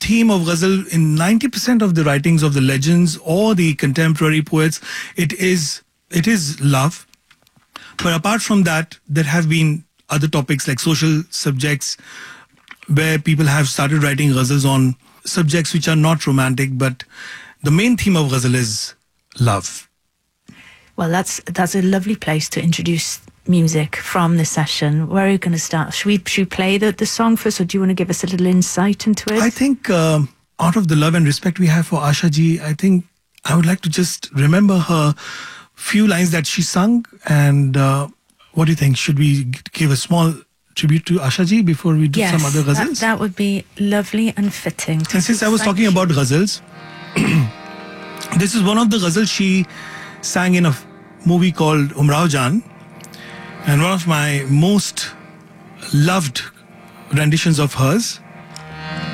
theme of ghazal in 90% of the writings of the legends or the contemporary poets, it is love. But apart from that, there have been other topics like social subjects, where people have started writing ghazals on subjects which are not romantic, but the main theme of ghazal is love. Well, that's a lovely place to introduce music from the session. Where are you going to start? Should we play the song first, or do you want to give us a little insight into it? I think out of the love and respect we have for Asha ji, I think I would like to just remember her few lines that she sung. And what do you think? Should we give a small tribute to Asha ji before we do some other ghazals? That would be lovely and fitting. And since I was talking about ghazals, this is one of the ghazals she sang in a movie called Umrao Jaan, and one of my most loved renditions of hers.